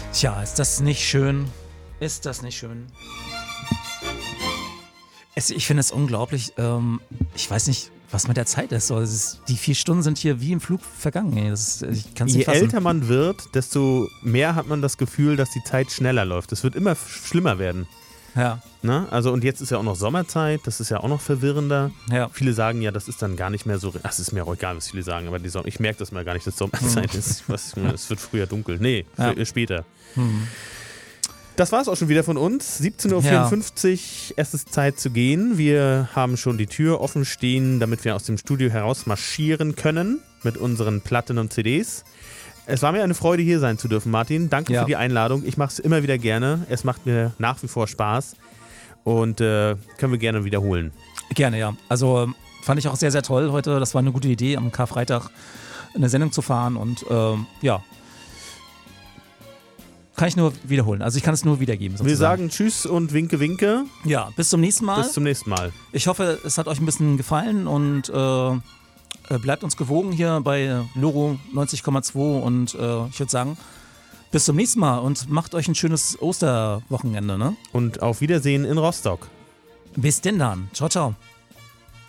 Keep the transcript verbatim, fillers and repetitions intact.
Tja, ist das nicht schön? Ist das nicht schön? Es, ich finde es unglaublich. Ähm, ich weiß nicht, was mit der Zeit ist. Also, es ist. Die vier Stunden sind hier wie im Flug vergangen. Ey. Das ist, ich kann's Je nicht fassen. älter man wird, desto mehr hat man das Gefühl, dass die Zeit schneller läuft. Es wird immer f- schlimmer werden. Ja. Ne? Also, und jetzt ist ja auch noch Sommerzeit, das ist ja auch noch verwirrender. Ja. Viele sagen ja, das ist dann gar nicht mehr so. Ach, es ist mir auch egal, was viele sagen, aber die Som- ich merke das mal gar nicht, dass Sommerzeit ist. Was, es wird früher dunkel. Nee, Ja. f- später. Hm. Das war es auch schon wieder von uns. siebzehn Uhr vierundfünfzig, es ist Zeit zu gehen. Wir haben schon die Tür offen stehen, damit wir aus dem Studio heraus marschieren können mit unseren Platten und C Ds. Es war mir eine Freude, hier sein zu dürfen, Martin. Danke Ja. für die Einladung. Ich mache es immer wieder gerne. Es macht mir nach wie vor Spaß und äh, können wir gerne wiederholen. Gerne, ja. Also ähm, fand ich auch sehr, sehr toll heute. Das war eine gute Idee, am Karfreitag eine Sendung zu fahren und ähm, ja. Kann ich nur wiederholen. Also ich kann es nur wiedergeben. Sozusagen. Wir sagen Tschüss und Winke, Winke. Ja, bis zum nächsten Mal. Bis zum nächsten Mal. Ich hoffe, es hat euch ein bisschen gefallen und äh, bleibt uns gewogen hier bei Loro neunzig Komma zwei und äh, ich würde sagen, bis zum nächsten Mal und macht euch ein schönes Osterwochenende. Ne? Und auf Wiedersehen in Rostock. Bis denn dann. Ciao, ciao.